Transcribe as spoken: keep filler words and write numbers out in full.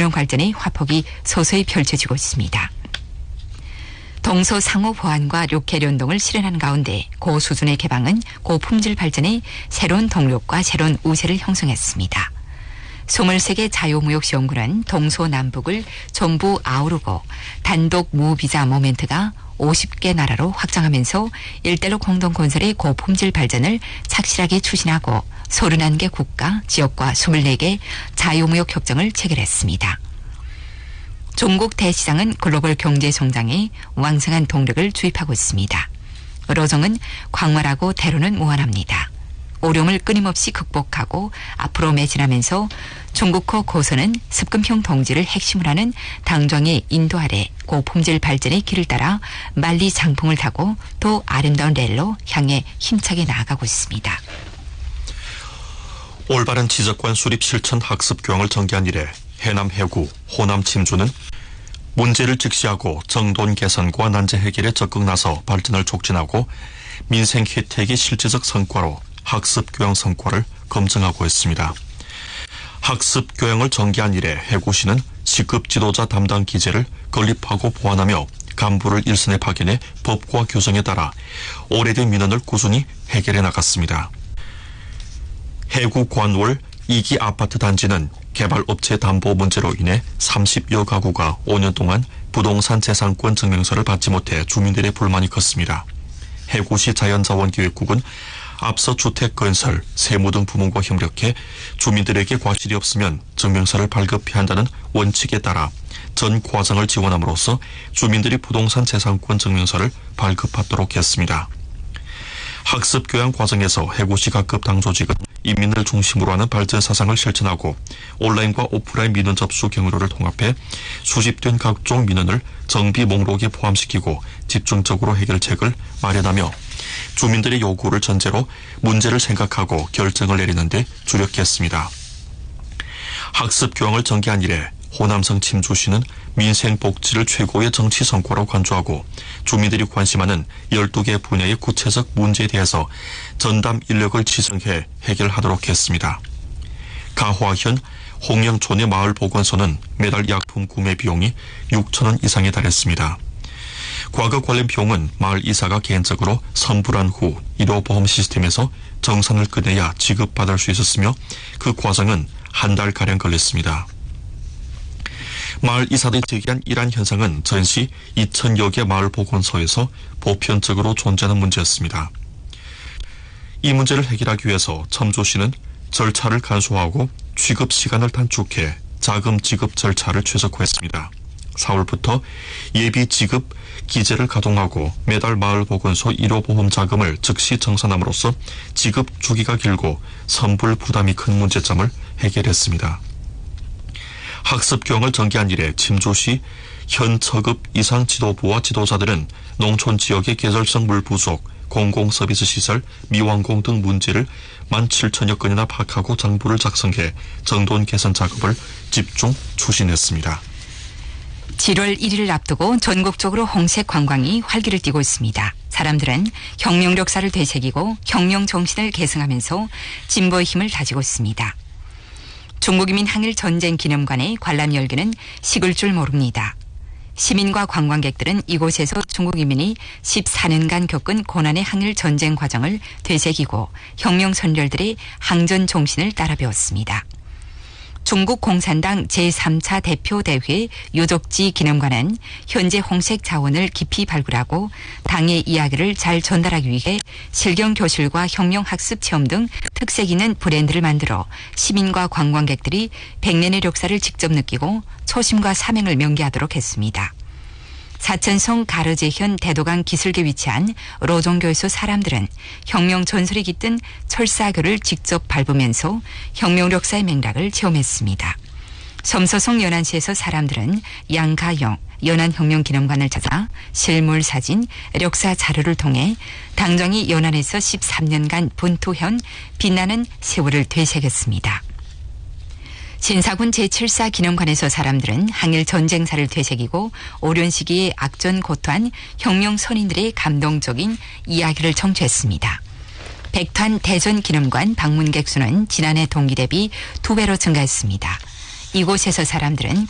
균형 발전의 화폭이 서서히 펼쳐지고 있습니다. 동서 상호 보완과 육해 연동을 실현하는 가운데 고수준의 개방은 고품질 발전의 새로운 동력과 새로운 우세를 형성했습니다. 이십삼 개 자유무역시험군은 동서남북을 전부 아우르고 단독 무비자 모멘트가 오십 개 나라로 확장하면서 일대로 공동건설의 고품질 발전을 착실하게 추진하고 서른한 개 국가, 지역과 이십사 개 자유무역 협정을 체결했습니다. 중국 대시장은 글로벌 경제 성장에 왕성한 동력을 주입하고 있습니다. 로정은 광활하고 대로는 무한합니다. 어려움을 끊임없이 극복하고 앞으로 매진하면서 중국호 고선은 습금형 동지를 핵심으로 하는 당정의 인도 아래 고품질 발전의 길을 따라 만리 장풍을 타고 또 아름다운 렐로 향해 힘차게 나아가고 있습니다. 올바른 지적관 수립 실천 학습 교양을 전개한 이래 해남 해구, 호남 침주는 문제를 직시하고 정돈 개선과 난제 해결에 적극 나서 발전을 촉진하고 민생 혜택의 실질적 성과로 학습 교양 성과를 검증하고 있습니다. 학습 교양을 전개한 이래 해구시는 시급 지도자 담당 기재를 건립하고 보완하며 간부를 일선에 파견해 법과 규정에 따라 오래된 민원을 꾸준히 해결해 나갔습니다. 해구 관월 이 기 아파트 단지는 개발업체 담보 문제로 인해 삼십여 가구가 오 년 동안 부동산 재산권 증명서를 받지 못해 주민들의 불만이 컸습니다. 해구시 자연자원기획국은 앞서 주택건설, 세무 등 부문과 협력해 주민들에게 과실이 없으면 증명서를 발급해야 한다는 원칙에 따라 전 과정을 지원함으로써 주민들이 부동산 재산권 증명서를 발급하도록 했습니다. 학습 교양 과정에서 해구시 각급 당조직은 인민을 중심으로 하는 발전 사상을 실천하고 온라인과 오프라인 민원 접수 경로를 통합해 수집된 각종 민원을 정비 목록에 포함시키고 집중적으로 해결책을 마련하며 주민들의 요구를 전제로 문제를 생각하고 결정을 내리는 데 주력했습니다. 학습 교양을 전개한 이래 호남성 침주시는 민생 복지를 최고의 정치 성과로 간주하고 주민들이 관심하는 열두 개 분야의 구체적 문제에 대해서 전담 인력을 지정해 해결하도록 했습니다. 가화현 홍영촌의 마을보건소는 매달 약품 구매 비용이 육천 원 이상에 달했습니다. 과거 관련 비용은 마을 이사가 개인적으로 선불한 후 의료보험 시스템에서 정산을 끝내야 지급받을 수 있었으며 그 과정은 한 달가량 걸렸습니다. 마을 이사들이 제기한 이러한 현상은 전시 이천여 개 마을 보건소에서 보편적으로 존재하는 문제였습니다. 이 문제를 해결하기 위해서 첨조시는 절차를 간소화하고 취급 시간을 단축해 자금 지급 절차를 최적화했습니다. 사월부터 예비 지급 기재를 가동하고 매달 마을 보건소 의료보험 자금을 즉시 정산함으로써 지급 주기가 길고 선불 부담이 큰 문제점을 해결했습니다. 학습 교양을 전개한 이래 침주시 현 처급 이상 지도부와 지도자들은 농촌 지역의 계절성 물 부족, 공공서비스 시설, 미완공 등 문제를 만 칠천여 건이나 파악하고 장부를 작성해 정돈 개선 작업을 집중 추진했습니다. 칠월 일 일을 앞두고 전국적으로 홍색 관광이 활기를 띠고 있습니다. 사람들은 혁명 역사를 되새기고 혁명 정신을 계승하면서 진보의 힘을 다지고 있습니다. 중국인민 항일 전쟁 기념관의 관람 열기는 식을 줄 모릅니다. 시민과 관광객들은 이곳에서 중국인민이 십사 년간 겪은 고난의 항일 전쟁 과정을 되새기고 혁명 선열들의 항전 정신을 따라 배웠습니다. 중국 공산당 제삼 차 대표대회 유적지 기념관은 현재 홍색 자원을 깊이 발굴하고 당의 이야기를 잘 전달하기 위해 실경교실과 혁명학습 체험 등 특색 있는 브랜드를 만들어 시민과 관광객들이 백 년의 역사를 직접 느끼고 초심과 사명을 명기하도록 했습니다. 사천성 가르제현 대도강 기슭에 위치한 로종교에서 사람들은 혁명 전설이 깃든 철사교를 직접 밟으면서 혁명 역사의 맥락을 체험했습니다. 섬서성 연안시에서 사람들은 양가영 연안혁명기념관을 찾아 실물 사진, 역사 자료를 통해 당정이 연안에서 십삼 년간 분투해온 빛나는 세월을 되새겼습니다. 신사군 제칠 사 기념관에서 사람들은 항일 전쟁사를 되새기고 오랜 시기에 악전고투한 혁명 선인들의 감동적인 이야기를 청취했습니다. 백탄 대전기념관 방문객 수는 지난해 동기 대비 두 배로 증가했습니다. 이곳에서 사람들은